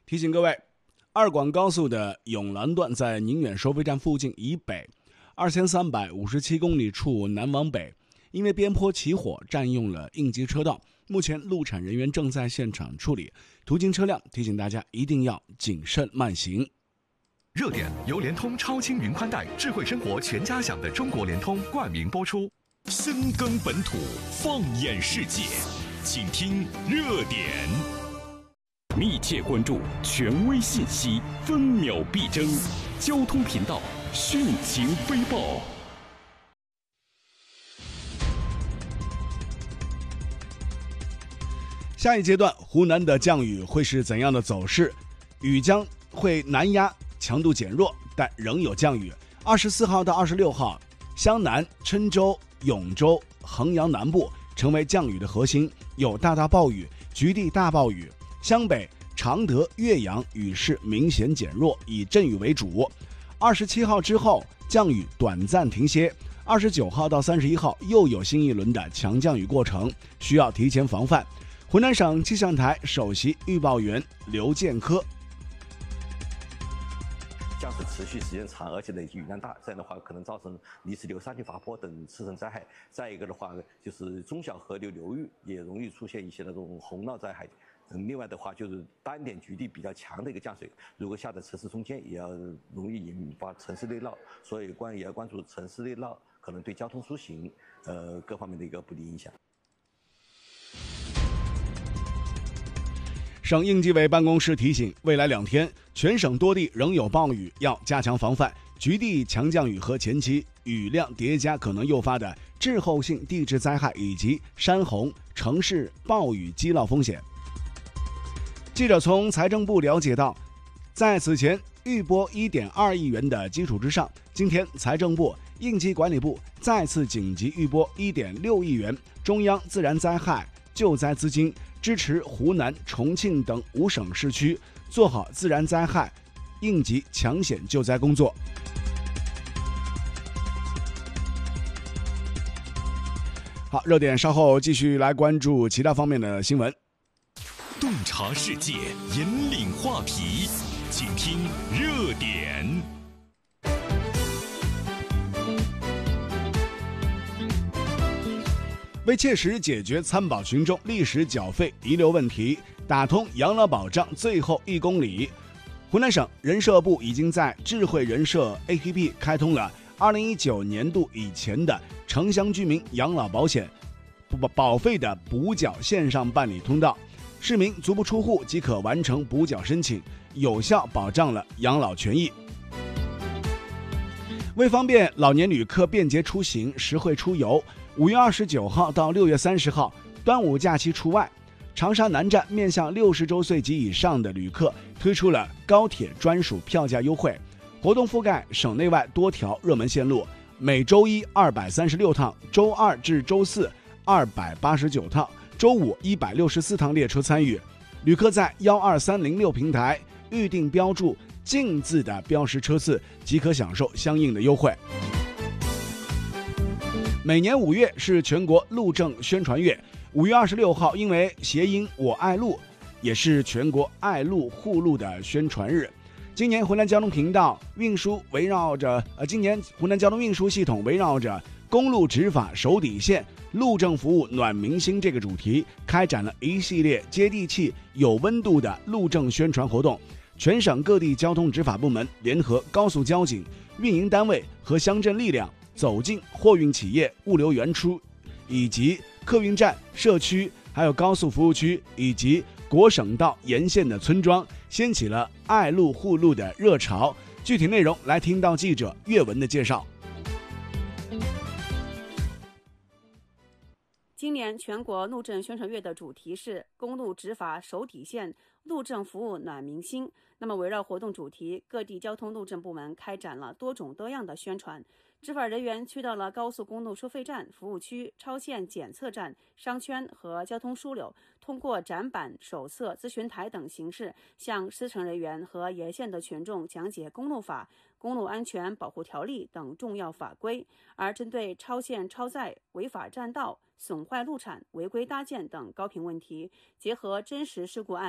提醒各位，二广高速的永兰段在宁远收费站附近以北2357公里处南往北，因为边坡起火占用了应急车道，目前路产人员正在现场处理，途经车辆提醒大家一定要谨慎慢行。 热点由联通超轻云宽带智慧生活全家享的中国联通冠名播出。深耕本土，放眼世界，请听热点。密切关注权威信息，分秒必争。交通频道迅情飞报。 下一阶段，湖南的降雨会是怎样的走势？雨将会南压，强度减弱，但仍有降雨。24号到26号，湘南、郴州、永州、衡阳南部成为降雨的核心，有大暴雨、局地大暴雨。湘北、常德、岳阳雨势明显减弱，以阵雨为主。27号之后，降雨短暂停歇。29号到31号又有新一轮的强降雨过程，需要提前防范。湖南省气象台首席预报员刘建科。 降水持续时间长，而且呢雨量大，这样的话可能造成泥石流、山体滑坡等次生灾害。再一个的话，就是中小河流流域也容易出现一些那种洪涝灾害。另外的话，就是单点局地比较强的一个降水，如果下在城市中间，也要容易引发城市内涝，所以也要关注城市内涝可能对交通出行各方面的一个不利影响。 省应纪委办公室提醒，未来2天全省多地仍有暴雨，要加强防范局地强降雨和前期雨量叠加可能诱发的滞后性地质灾害以及山洪、城市暴雨积涝风险。记者从财政部了解到，在此前预拨1.2亿元的基础之上，今天财政部、应急管理部再次紧急预拨1.6亿元中央自然灾害救灾资金，支持湖南、重庆等5省市区做好自然灾害应急抢险救灾工作。好，热点稍后继续来关注其他方面的新闻。 洞察世界，引领话题，请听热点。 为切实解决参保群众历史缴费遗留问题，打通养老保障最后1公里，湖南省人社部已经在智慧人社 APP 开通了2019年度以前的城乡居民养老保险保费的补缴线上办理通道，市民足不出户即可完成补缴申请，有效保障了养老权益。为方便老年旅客便捷出行、实惠出游，5月29号到6月30号端午假期除外，长沙南站面向60周岁及以上的旅客推出了高铁专属票价优惠活动，覆盖省内外多条热门线路，每周一236趟，周二至周四289趟，周五164趟列车参与。旅客在12306平台预定标注进字的标识车次，即可享受相应的优惠。每年5月是全国路政宣传月，5月26号因为谐音我爱路，也是全国爱路护路的宣传日。今年湖南交通频道今年湖南交通运输系统围绕着公路执法守底线，路政服务暖民心这个主题，开展了一系列接地气、有温度的路政宣传活动。全省各地交通执法部门联合高速交警、运营单位和乡镇力量，走进货运企业、物流园区以及客运站、社区，还有高速服务区以及国省道沿线的村庄，掀起了爱路护路的热潮。具体内容来听到记者岳文的介绍。 今年全国路政宣传月的主题是公路执法守底线，路政服务暖民心。那么围绕活动主题，各地交通路政部门开展了多种多样的宣传。执法人员去到了高速公路收费站、服务区、超限检测站、商圈和交通枢纽，通过展板、手册、咨询台等形式，向司乘人员和沿线的群众讲解公路法、公路安全保护条例等重要法规。而针对超限超载、违法占道、损坏路产、违规搭建等高频问题，结合真实事故案